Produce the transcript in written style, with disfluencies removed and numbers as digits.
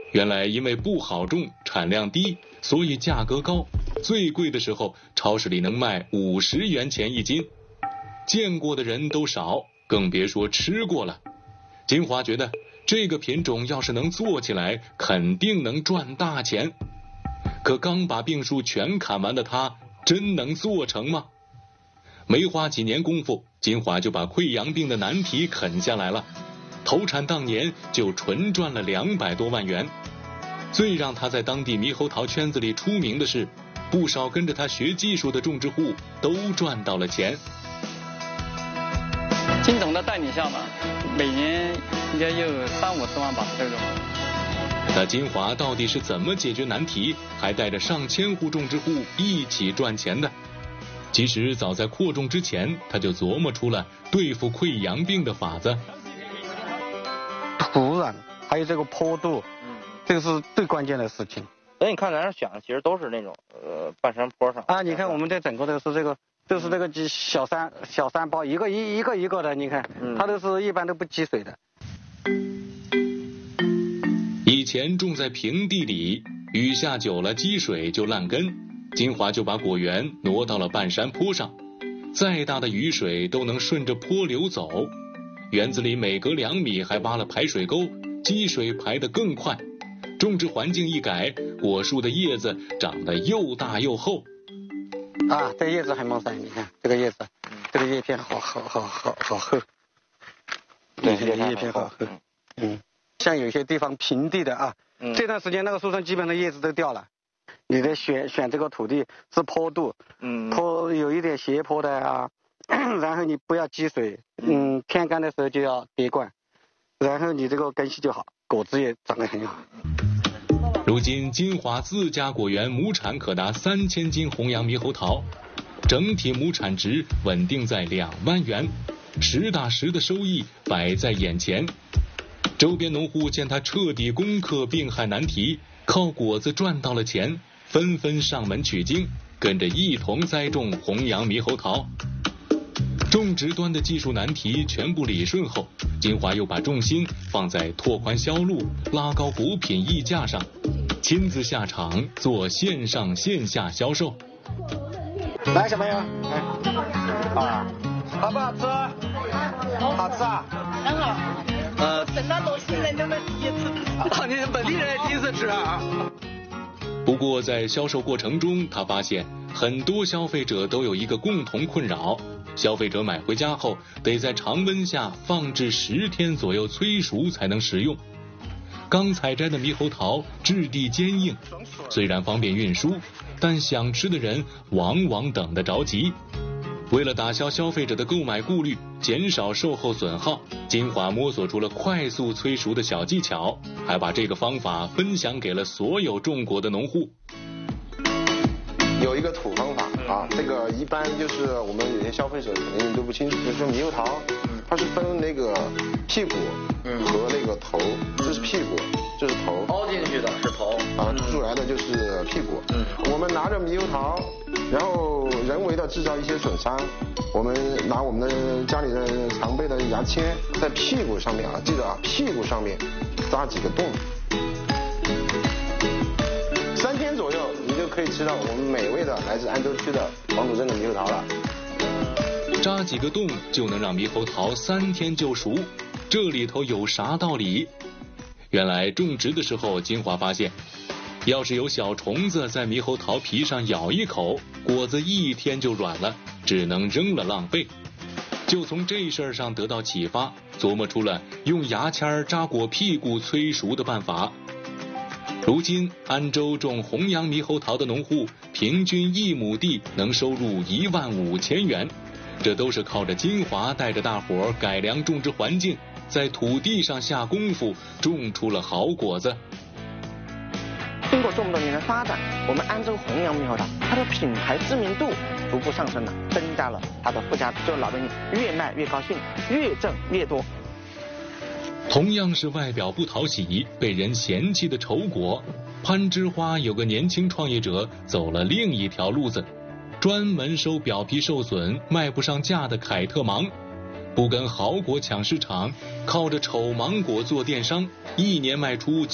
原来因为不好种，产量低，所以价格高，最贵的时候超市里能卖50元钱一斤，见过的人都少，更别说吃过了。金华觉得这个品种要是能做起来，肯定能赚大钱。可刚把病树全砍完的他，真能做成吗？没花几年功夫，金华就把溃疡病的难题啃下来了，投产当年就纯赚了200多万元。最让他在当地猕猴桃圈子里出名的是，不少跟着他学技术的种植户都赚到了钱。 金总的带领下嘛，每年应该有30-50万吧这种。 那金华到底是怎么解决难题，还带着上千户种植户一起赚钱的？其实早在扩种之前，他就琢磨出了对付溃疡病的法子。 土壤还有这个坡度，这个是最关键的事情。 所以你看咱这选的其实都是那种半山坡上啊，你看我们这整个的是这个，就是这个小山包，一个的，你看，它都是一般都不积水的。 以前种在平地里，雨下久了积水就烂根，金华就把果园挪到了半山坡上，再大的雨水都能顺着坡流走。园子里每隔2米还挖了排水沟，积水排得更快。种植环境一改，果树的叶子长得又大又厚。 啊，这叶子很茂盛，你看这个叶子，这个叶片好厚。对，这个叶片好厚。像有些地方平地的啊，这段时间那个树上基本上叶子都掉了。你得选这个土地是坡度，坡有一点斜坡的啊，然后你不要积水，天干的时候就要滴灌，然后你这个根系就好，果子也长得很好。 如今金华自家果园亩产可达3000斤弘扬猕猴桃，整体亩产值稳定在2万元，实打实的收益摆在眼前。周边农户见他彻底攻克病害难题，靠果子赚到了钱，纷纷上门取经，跟着一同栽种弘扬猕猴桃。种植端的技术难题全部理顺后，金华又把重心放在拓宽销路、拉高果品溢价上，亲自下场做线上线下销售。 来，小朋友，来，好不好吃？好吃啊， 很好。等到东西人都没第一次吃。 你本地人也第一次吃啊？ 不过在销售过程中，他发现很多消费者都有一个共同困扰，消费者买回家后得在常温下放置10天左右催熟才能食用。刚采摘的猕猴桃质地坚硬，虽然方便运输，但想吃的人往往等得着急。为了打消消费者的购买顾虑，减少售后损耗，金华摸索出了快速催熟的小技巧，还把这个方法分享给了所有种果的农户。 有一个土方法啊，这个一般就是我们有些消费者肯定都不清楚，就是说猕猴桃它是分那个屁股和那个头，这是屁股，这是头， 凹进去的是头啊，出来的就是屁股。我们拿着猕猴桃，然后人为的制造一些损伤，我们拿我们的家里的常备的牙签，在屁股上面啊，记得啊，屁股上面扎几个洞，3天左右你就可以吃到我们美味的来自安州区的黄土镇的猕猴桃了。 扎几个洞就能让猕猴桃3天就熟，这里头有啥道理？原来种植的时候，金华发现，要是有小虫子在猕猴桃皮上咬一口，果子1天就软了，只能扔了浪费。就从这事儿上得到启发，琢磨出了用牙签扎果屁股催熟的办法。如今安州种弘扬猕猴桃的农户平均1亩地能收入15000元，这都是靠着金华带着大伙改良种植环境，在土地上下功夫，种出了好果子。 经过这么多年的发展，我们安州弘扬猕猴桃它的品牌知名度逐步上升了，增加了它的附加值，就是老百姓越卖越高兴，越挣越多。 同样是外表不讨喜、被人嫌弃的丑果，攀枝花有个年轻创业者走了另一条路子，专门收表皮受损、卖不上价的凯特芒，不跟好果抢市场，靠着丑芒果做电商，1年卖出